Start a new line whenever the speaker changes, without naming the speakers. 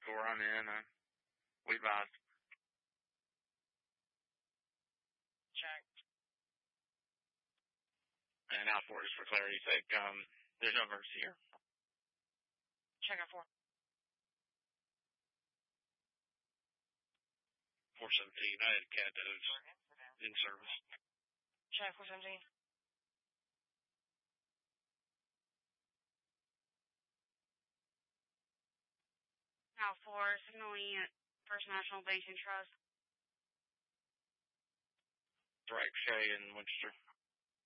4, I'm in. We advised.
Check.
And out 4 is for clarity's sake. There's no emergency here.
Check out 4.
417, I had cat that was in service.
Check 417. Now 4, signaling at First National Bank and Trust.
Right, Shay and Winchester.